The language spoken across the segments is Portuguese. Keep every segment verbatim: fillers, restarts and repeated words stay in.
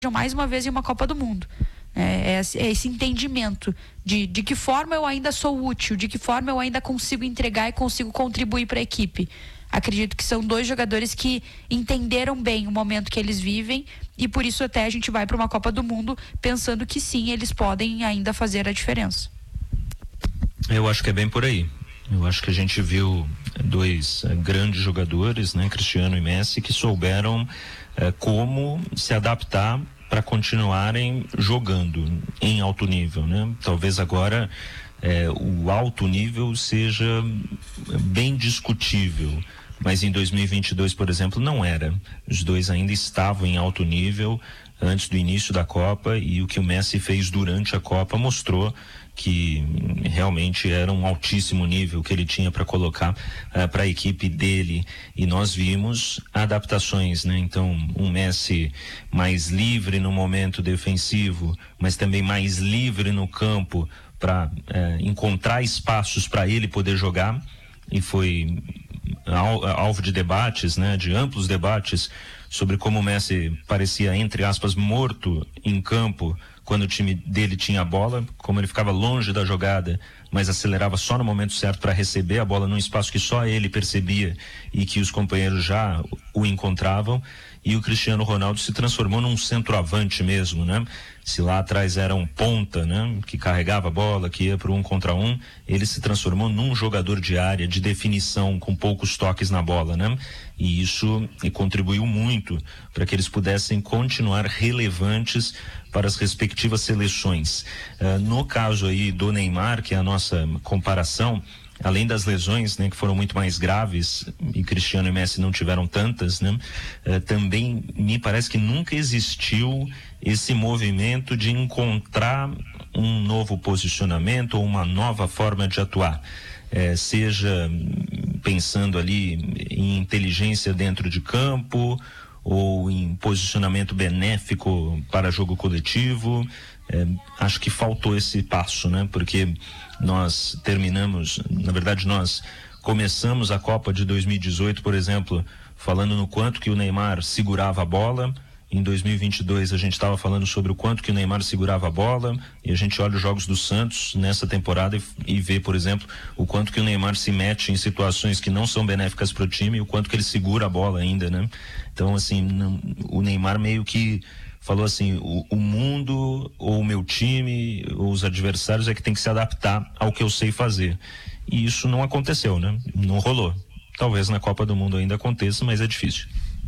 mais uma vez em uma Copa do Mundo. É, é esse entendimento de, de que forma eu ainda sou útil, de que forma eu ainda consigo entregar e consigo contribuir para a equipe. Acredito que são dois jogadores que entenderam bem o momento que eles vivem e por isso até a gente vai para uma Copa do Mundo pensando que sim, eles podem ainda fazer a diferença. Eu acho que é bem por aí. Eu acho que a gente viu dois uh, grandes jogadores, né, Cristiano e Messi, que souberam uh, como se adaptar para continuarem jogando em alto nível, né? Talvez agora eh, o alto nível seja bem discutível, mas em dois mil e vinte e dois, por exemplo, não era. Os dois ainda estavam em alto nível antes do início da Copa e o que o Messi fez durante a Copa mostrou que realmente era um altíssimo nível que ele tinha para colocar uh, para a equipe dele, e nós vimos adaptações, né? Então, um Messi mais livre no momento defensivo, mas também mais livre no campo para uh, encontrar espaços para ele poder jogar, e foi al- alvo de debates, né? De amplos debates sobre como o Messi parecia, entre aspas, morto em campo quando o time dele tinha a bola, como ele ficava longe da jogada, mas acelerava só no momento certo para receber a bola num espaço que só ele percebia e que os companheiros já o encontravam. E o Cristiano Ronaldo se transformou num centroavante mesmo, né? Se lá atrás era um ponta, né, que carregava a bola, que ia para um contra um, ele se transformou num jogador de área, de definição, com poucos toques na bola, né? E isso e contribuiu muito para que eles pudessem continuar relevantes para as respectivas seleções. Uh, no caso aí do Neymar, que é a nossa comparação, além das lesões, né, que foram muito mais graves, e Cristiano e Messi não tiveram tantas, né, uh, também me parece que nunca existiu esse movimento de encontrar um novo posicionamento ou uma nova forma de atuar, uh, seja pensando ali em inteligência dentro de campo ou em posicionamento benéfico para jogo coletivo. É, acho que faltou esse passo, né? Porque nós terminamos, na verdade nós começamos a Copa de dois mil e dezoito, por exemplo, falando no quanto que o Neymar segurava a bola. Em dois mil e vinte e dois a gente estava falando sobre o quanto que o Neymar segurava a bola, e a gente olha os jogos do Santos nessa temporada e, e vê, por exemplo, o quanto que o Neymar se mete em situações que não são benéficas para o time e o quanto que ele segura a bola ainda, né? Então, assim, não, o Neymar meio que falou assim, o, o mundo ou o meu time ou os adversários é que tem que se adaptar ao que eu sei fazer. E isso não aconteceu, né? Não rolou. Talvez na Copa do Mundo ainda aconteça, mas é difícil.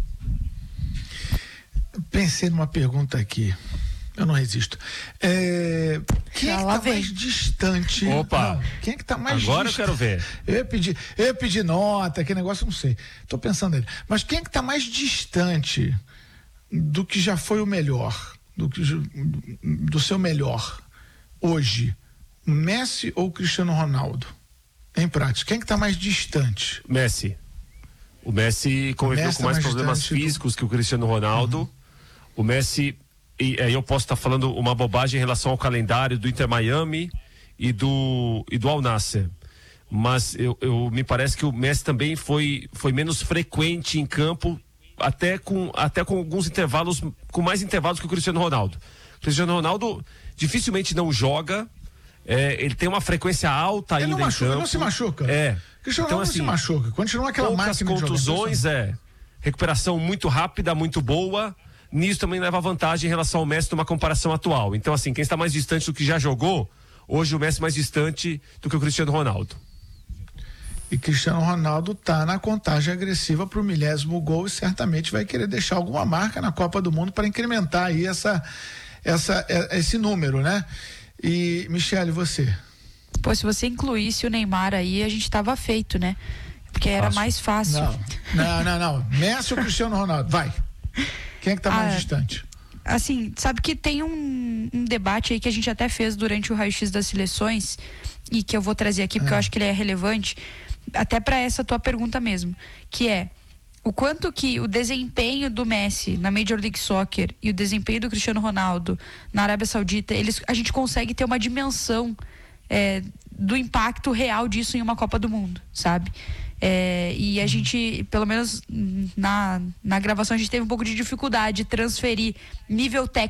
Pensei numa pergunta aqui, eu não resisto. É, quem é que tá mais distante? Opa! Não, quem é que tá mais Agora distante? eu quero ver. Eu ia pedir, eu ia pedir nota, que negócio eu não sei. Tô pensando nele. Mas quem é que tá mais distante do que já foi o melhor, do que do seu melhor hoje? Messi ou Cristiano Ronaldo? Em prática, quem é que tá mais distante? Messi. O Messi conviveu Messi com mais, mais problemas físicos do... que o Cristiano Ronaldo. Uhum. O Messi, e aí eu posso estar falando uma bobagem em relação ao calendário do Inter Miami e do, e do Al Nassr. Mas eu, eu, me parece que o Messi também foi, foi menos frequente em campo, até com, até com alguns intervalos, com mais intervalos que o Cristiano Ronaldo. O Cristiano Ronaldo dificilmente não joga, é, ele tem uma frequência alta ele ainda não machuca, em campo. Ele não se machuca. É. Cristiano Então, Ronaldo assim, não se machuca. Continua aquela poucas máquina contusões, de é. Recuperação muito rápida, muito boa. Nisso também leva vantagem em relação ao Messi numa comparação atual. Então, assim, quem está mais distante do que já jogou, hoje o Messi mais distante do que o Cristiano Ronaldo. E Cristiano Ronaldo tá na contagem agressiva pro milésimo gol e certamente vai querer deixar alguma marca na Copa do Mundo para incrementar aí essa, essa, esse número, né? E, Michele, você? Pô, se você incluísse o Neymar aí, a gente tava feito, né? Porque era Fácil. mais fácil. Não, não, não, não. Messi ou Cristiano Ronaldo? Vai. Quem é que tá mais ah, distante? Assim, sabe que tem um, um debate aí que a gente até fez durante o raio-x das seleções e que eu vou trazer aqui porque é. eu acho que ele é relevante até para essa tua pergunta mesmo, que é o quanto que o desempenho do Messi na Major League Soccer e o desempenho do Cristiano Ronaldo na Arábia Saudita, eles, a gente consegue ter uma dimensão é, do impacto real disso em uma Copa do Mundo, sabe? É, e a gente, pelo menos na, na gravação, a gente teve um pouco de dificuldade de transferir nível técnico